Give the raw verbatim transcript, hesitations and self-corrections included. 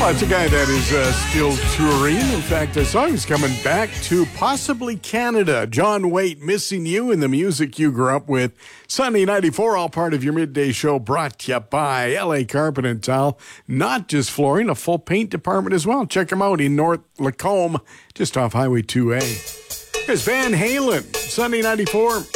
Well, it's a guy that is uh, still touring. In fact, the song is coming back to possibly Canada. John Waite, Missing You, and the music you grew up with. Sunday ninety-four, all part of your midday show, brought to you by L A Carpet and Tile. Not just flooring, a full paint department as well. Check them out in North Lacombe, just off Highway two A. Here's Van Halen, Sunday ninety-four.